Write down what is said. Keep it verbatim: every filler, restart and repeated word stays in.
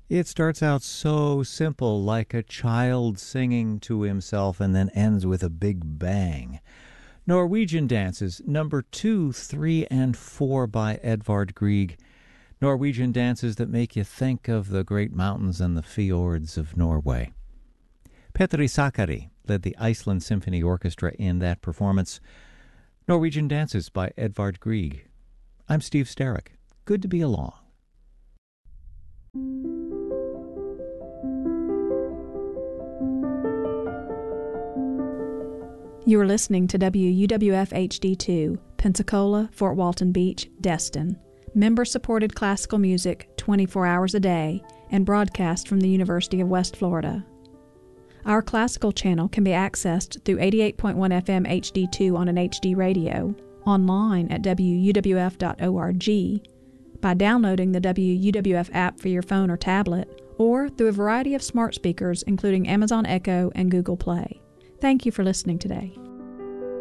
It starts out so simple, like a child singing to himself, and then ends with a big bang. Norwegian Dances, number two, three, and four by Edvard Grieg. Norwegian dances that make you think of the great mountains and the fjords of Norway. Petri Sakari led the Iceland Symphony Orchestra in that performance. Norwegian Dances by Edvard Grieg. I'm Steve Sterrick. Good to be along. You are listening to W U W F H D two, Pensacola, Fort Walton Beach, Destin. Member-supported classical music twenty-four hours a day and broadcast from the University of West Florida. Our classical channel can be accessed through eighty-eight point one F M H D two on an H D radio, online at W U W F dot org, by downloading the W U W F app for your phone or tablet, or through a variety of smart speakers including Amazon Echo and Google Play. Thank you for listening today.